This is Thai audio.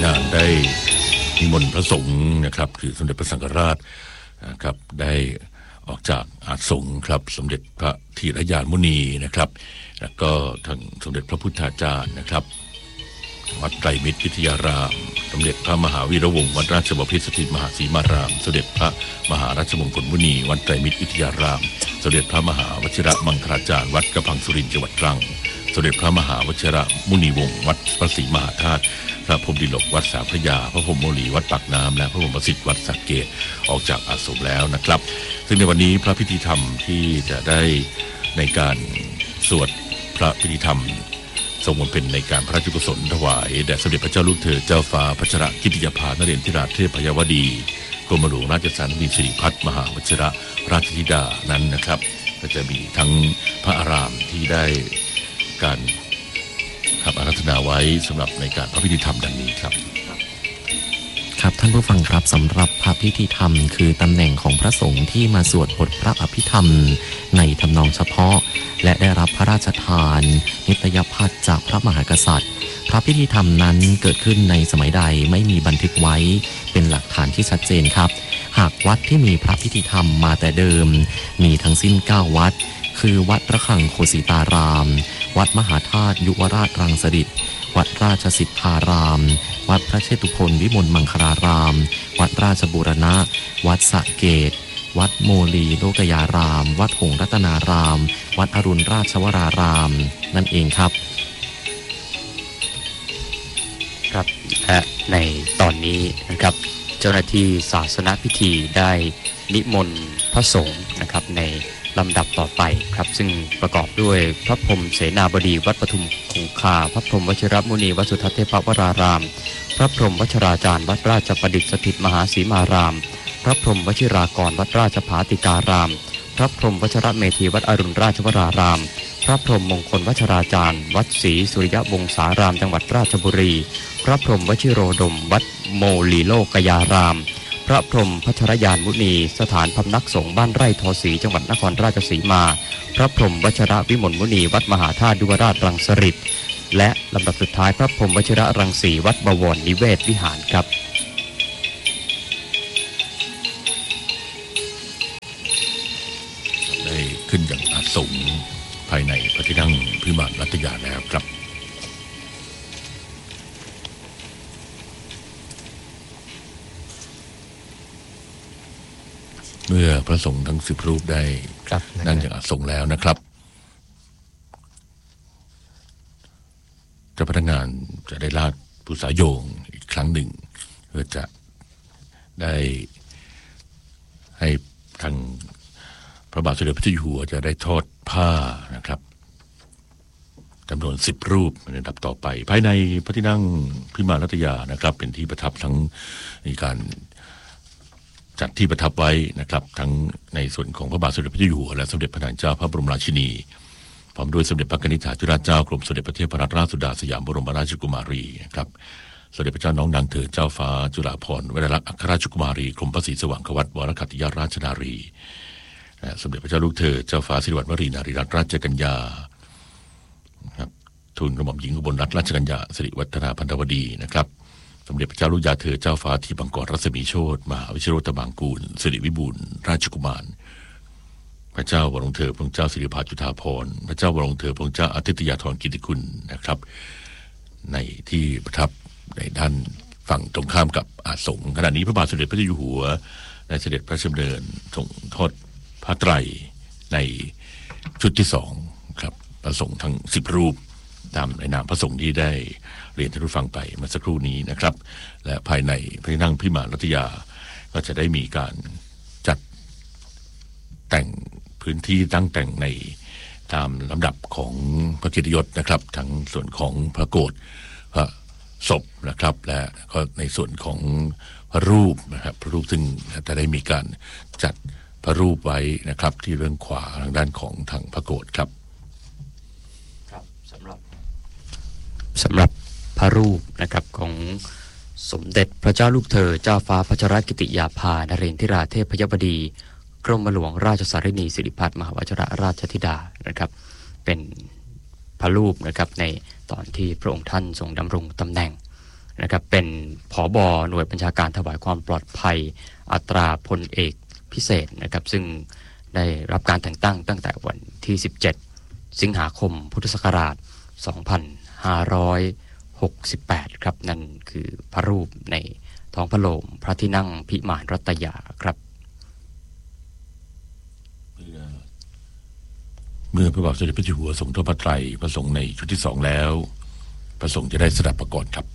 งานได้นิมนต์พระสงฆ์นะครับคือสมเด็จพระสังฆราชนะครับได้ออกจากอาสงฆ์ครับสมเด็จพระธีรยานมุนีนะครับแล้วก็ทางสมเด็จพระพุทธาจารย์นะครับวัดไตรมิตรวิทยารามสมเด็จพระมหาวีระวงศ์วัดราชบพิตรสถิตมหาสีมารามสมเด็จพระมหาราชมงคลมุนีวัดไตรมิตรวิทยารามสมเด็จพระมหาวชิระมังคลาจารย์วัดกระพังสุรินทร์จังหวัดตรังสมเด็จพระมหาวชิระมุนีวงศ์วัดพระศรีมหาธาตุพระพรหมดิลกวัดสามพระยาพระพรหมโมลีวัดปากน้ำและพระพรหมประสิทธิ์วัดสักเกตออกจากอาสมแล้วนะครับซึ่งในวันนี้พระพิธีธรรมที่จะได้ในการสวดพระพิธีธรรมทรงบำเพ็ญในการพระราชกุศลถวายแด่สมเด็จพระเจ้าลูกเธอเจ้าฟ้าพัชรกิติยาภานเรศวรธิราชเทพยวดีกรมหลวงราชสันนิสิริพัฒน์มหาวชิระราชธิดานั้นนะครับก็จะมีทั้งพระอารามที่ได้การอาราธนาไว้สำหรับในการพระพิธีธรรมดังนี้ครับครับท่านผู้ฟังครับสำหรับพระพิธีธรรมคือตำแหน่งของพระสงฆ์ที่มาสวดบทพระอภิธรรมในทำนองเฉพาะและได้รับพระราชทานนิตยพัฒน์จากพระมหากษัตริย์พระพิธีธรรมนั้นเกิดขึ้นในสมัยใดไม่มีบันทึกไว้เป็นหลักฐานที่ชัดเจนครับหากวัดที่มีพระพิธีธรรมมาแต่เดิมมีทั้งสิ้น9วัดคือวัดระฆังโคสิตารามวัดมหาธาตุยุวราชรังสฤษฎ์วัดราชสิทธารามวัดพระเชตุพนวิมลมังคลารามวัดราชบูรณะวัดสระเกตวัดโมลีโลกยารามวัดหงส์รัตนารามวัดอรุณราชวรารามนั่นเองครับครับและในตอนนี้นะครับเจ้าหน้าที่ศาสนพิธีได้นิมนต์พระสงฆ์นะครับในลำดับต่อไปครับซึ่งประกอบด้วยพระพรหมเสนาบดีวัดปทุมคงคาพระพรหมวชิรมุนีวัดสุทัศน์เทพวรารามพระพรหมวชราจารย์วัดราชประดิษฐ์สถิตมหาสีมารามพระพรหมวชิรากรวัดราชภาติการามพระพรหมวชรเมธีวัดอรุณราชวรารามพระพรหมมงคลวชราจารย์วัดศรีสุริยวงศารามจังหวัดราชบุรีพระพรหมวชิโรดมวัดโมลีโลกยารามพระพรหมพัชรยานมุนีสถานพำนักสงฆ์บ้านไร่ทอศรีจังหวัดนครราชสีมาพระพรหมวชรวิมลมุนีวัดมหาธาตุยุวราชรังสฤษฎ์และลำดับสุดท้ายพระพรหมวชิรรังสีวัดบวรนิเวศวิหารครับได้ขึ้นอย่างอาสมภายในพระที่นั่งพิมานรัตยาแล้วครับเมื่อพระสงฆ์ทั้ง10รูปได้นั่งอย่างอาสงแล้วนะครับเจ้าพนักงานจะได้ลาดปุษาโยงอีกครั้งหนึ่งเพื่อจะได้ให้ทางพระบาทสมเด็จพระเจ้าอยู่หัวจะได้ทอดผ้านะครับจำนวน10รูปในลำดับต่อไปภายในพระที่นั่งพิมานรัตยานะครับเป็นที่ประทับทั้งมีการจัดที่ประทับไว้นะครับทั้งในส่วนของพระบาทสมเด็จพระเจ้าอยู่หัวและสมเด็จพระนางเจ้าพระบรมราชินีพร้อมด้วยสมเด็จพระกนิษฐาธิราชเจ้ากรมสมเด็จพระเทพรัตนราชสุดาสยามบรมราชกุมารีนะครับสมเด็จพระเจ้าน้องนางเธอเจ้าฟ้าจุฬาภรณ์วลัยลักษณ์อัครราชกุมารีกรมพระศรีสว่างควัตวรคัตติยราชนารีสมเด็จพระเจ้าลูกเธอเจ้าฟ้าสิริวัณวรีนารีรัตนราชกัญญาครับทูลกระหม่อมหญิงอุบลรัตนราชกัญญาสิริวัฒนาพันธวดีนะครับสมเด็จพระเจ้าลูกยาเธอเจ้าฟ้าทีปังกรรัศมีโชติมหาวิชิโรตบางกูลสิริวิบูลย์ราชกุมารพระเจ้าวรวงเธอพระเจ้าสิริภาจุฑาภรณ์พระเจ้าวรวงเธอพระเจ้าอาทิตยาธรกิติคุณนะครับในที่ประทับในด้านฝั่งตรงข้ามกับอาสมขณะนี้พระบาทสมเด็จพระเจ้าอยู่หัวได้เสด็จพระราชดำเนินส่งทอดผ้าไตรในชุดที่2ครับพระสงฆ์ทั้ง10รูปตามในนามพระสงฆ์ที่ได้เรียนท่านผู้ฟังไปเมื่อสักครู่นี้นะครับและภายในพระที่นั่งพิมานรัตยาก็จะได้มีการจัดแต่งพื้นที่ตั้งแต่งในตามลำดับของพระเกียรติยศนะครับทั้งส่วนของพระโกฐพระศพนะครับและก็ในส่วนของพระรูปนะครับพระรูปซึ่งจะได้มีการจัดพระรูปไว้นะครับที่เรื่องขวาทางด้านของทางพระโกฐครับสำหรับพระรูปนะครับของสมเด็จพระเจ้าลูกเธอเจ้าฟ้าพัชรกิติยาภานเรศวรธิราชเทพยวดีกรมหลวงราชสารินีสิริพัฒน์มหาวชิระราชธิดานะครับเป็นพระรูปนะครับในตอนที่พระองค์ท่านทรงดำรงตำแหน่งนะครับเป็นผบ.หน่วยบัญชาการถวายความปลอดภัยอัตราพลเอกพิเศษนะครับซึ่งได้รับการแต่งตั้งตั้งแต่วันที่17สิงหาคมพุทธศักราช2568ครับนั่นคือพระรูปในท้องพระโรงพระที่นั่งพิมานรัตยาครับเมื่อพระบาทสมเด็จพระเจ้าอยู่หัวทรงทอดพระไตรพระสงฆ์ในชุดที่2แล้วพระสงฆ์จะได้สดับประกอบครับ